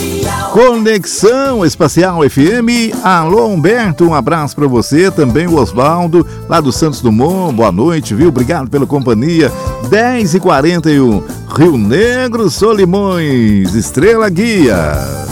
Conexão Espacial FM. Alô, Humberto, um abraço pra você. Também o Osvaldo, lá do Santos Dumont. Boa noite, viu? Obrigado pela companhia. 10h41, Rio Negro, Solimões, Estrela Guia.